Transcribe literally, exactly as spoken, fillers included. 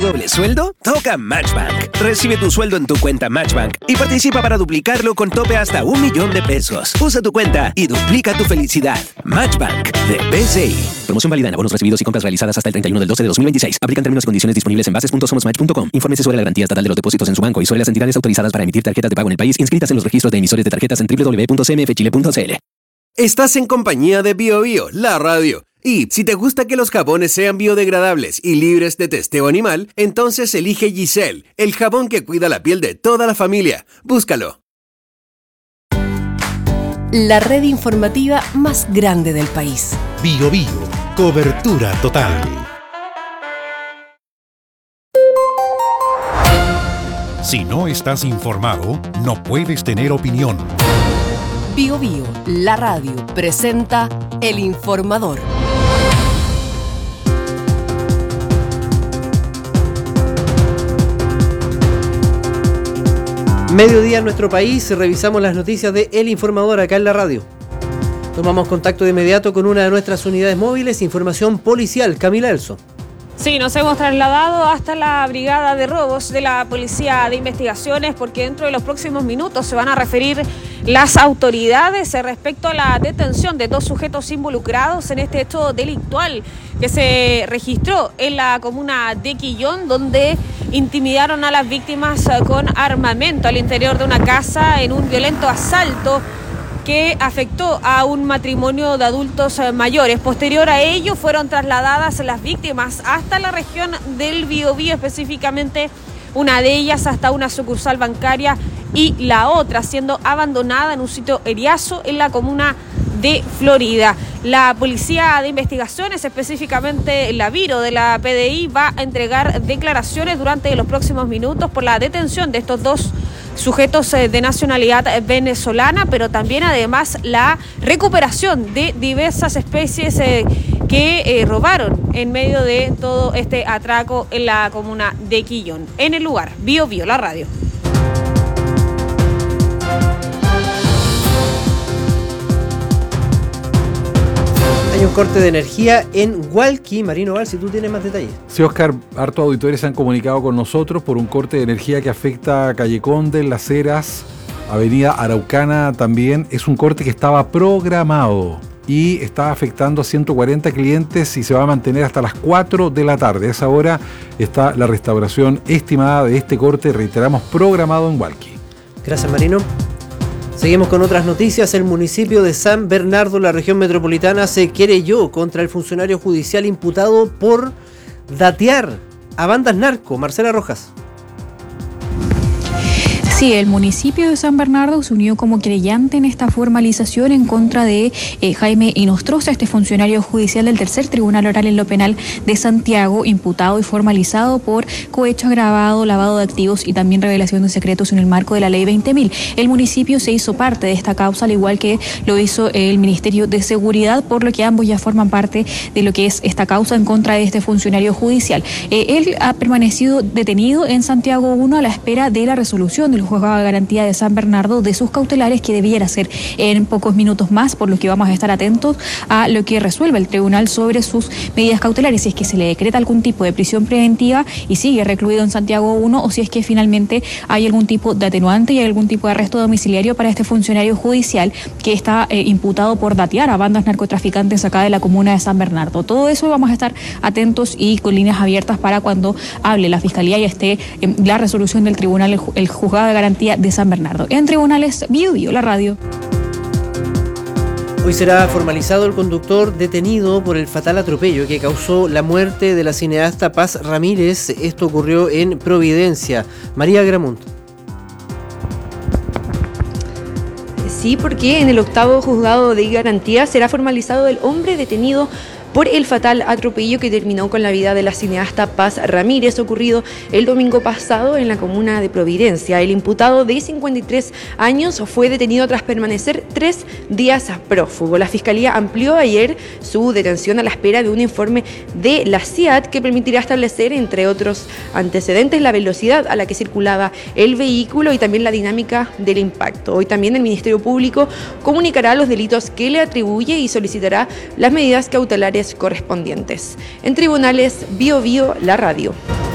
doble sueldo? Toca Matchbank. Recibe tu sueldo en tu cuenta Matchbank y participa para duplicarlo con tope hasta un millón de pesos. Usa tu cuenta y duplica tu felicidad. Matchbank de B C I. Promoción válida en abonos recibidos y compras realizadas hasta el treinta y uno del doce de dos mil veintiséis. Aplican términos y condiciones disponibles en bases punto somos match punto com. Infórmese sobre la garantía estatal de los depósitos en su banco y sobre las entidades autorizadas para emitir tarjetas de pago en el país inscritas en los registros de emisores de tarjetas en doble u doble u doble u punto c m f chile punto c l. Estás en compañía de Bio Bio, la radio. Y si te gusta que los jabones sean biodegradables y libres de testeo animal, entonces elige Giselle, el jabón que cuida la piel de toda la familia. Búscalo. La red informativa más grande del país. Bio Bio, cobertura total. Si no estás informado, no puedes tener opinión. Bio Bio, la radio, presenta El Informador. Mediodía en nuestro país, revisamos las noticias de El Informador acá en la radio. Tomamos contacto de inmediato con una de nuestras unidades móviles, información policial. Camila Elso. Sí, nos hemos trasladado hasta la Brigada de Robos de la Policía de Investigaciones porque dentro de los próximos minutos se van a referir las autoridades respecto a la detención de dos sujetos involucrados en este hecho delictual que se registró en la comuna de Quillón, donde intimidaron a las víctimas con armamento al interior de una casa en un violento asalto que afectó a un matrimonio de adultos mayores. Posterior a ello fueron trasladadas las víctimas hasta la región del Biobío, específicamente una de ellas hasta una sucursal bancaria y la otra siendo abandonada en un sitio eriazo en la comuna de Florida. La Policía de Investigaciones, específicamente la Viro de la P D I, va a entregar declaraciones durante los próximos minutos por la detención de estos dos sujetos de nacionalidad venezolana, pero también además la recuperación de diversas especies eh, que eh, robaron en medio de todo este atraco en la comuna de Quillón. En el lugar, Bio Bio, la radio. Hay un corte de energía en Hualqui. Marino Val, si tú tienes más detalles. Sí, Oscar, hartos auditores se han comunicado con nosotros por un corte de energía que afecta a Calle Conde, Las Heras, Avenida Araucana también. Es un corte que estaba programado y está afectando a ciento cuarenta clientes y se va a mantener hasta las cuatro de la tarde. A esa hora está la restauración estimada de este corte, reiteramos, programado en Hualqui. Gracias, Marino. Seguimos con otras noticias. El municipio de San Bernardo, la región metropolitana, se querelló contra el funcionario judicial imputado por datear a bandas narco. Marcela Rojas. Sí, el municipio de San Bernardo se unió como creyente en esta formalización en contra de eh, Jaime Inostroza, este funcionario judicial del tercer tribunal oral en lo penal de Santiago, imputado y formalizado por cohecho agravado, lavado de activos y también revelación de secretos en el marco de la ley veinte mil. El municipio se hizo parte de esta causa, al igual que lo hizo el Ministerio de Seguridad, por lo que ambos ya forman parte de lo que es esta causa en contra de este funcionario judicial. Eh, él ha permanecido detenido en Santiago uno a la espera de la resolución del Juzgado de Garantía de San Bernardo de sus cautelares, que debiera ser en pocos minutos más, por lo que vamos a estar atentos a lo que resuelva el tribunal sobre sus medidas cautelares, si es que se le decreta algún tipo de prisión preventiva y sigue recluido en Santiago uno, o si es que finalmente hay algún tipo de atenuante y hay algún tipo de arresto domiciliario para este funcionario judicial que está eh, imputado por datear a bandas narcotraficantes acá de la comuna de San Bernardo. Todo eso vamos a estar atentos y con líneas abiertas para cuando hable la Fiscalía y esté eh, la resolución del tribunal, el, el Juzgado de Garantía de San Bernardo. En tribunales, Bio Bio, la radio. Hoy será formalizado el conductor detenido por el fatal atropello que causó la muerte de la cineasta Paz Ramírez. Esto ocurrió en Providencia. María Gramunt. Sí, porque en el octavo juzgado de garantía será formalizado el hombre detenido por el fatal atropello que terminó con la vida de la cineasta Paz Ramírez, ocurrido el domingo pasado en la comuna de Providencia. El imputado de cincuenta y tres años fue detenido tras permanecer tres días prófugo. La Fiscalía amplió ayer su detención a la espera de un informe de la C I A T que permitirá establecer, entre otros antecedentes, la velocidad a la que circulaba el vehículo y también la dinámica del impacto. Hoy también el Ministerio Público comunicará los delitos que le atribuye y solicitará las medidas cautelares correspondientes. En tribunales, Bio Bio, la radio.